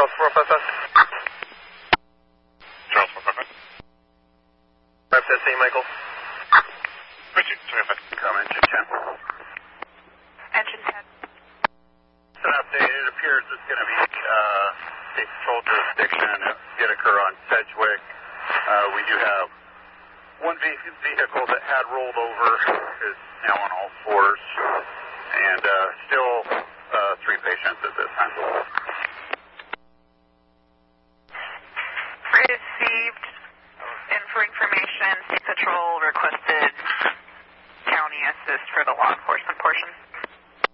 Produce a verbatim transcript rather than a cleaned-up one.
Charles four five five. Charles four five five. five testing, Michael. Richard, three five. Come engine ten. Engine ten. It's an update. It appears it's going to be uh, state patrol jurisdiction. It did occur on Sedgwick. Uh, we do have one ve- vehicle that had rolled over, is now on all fours, and uh, still uh, three patients at this time.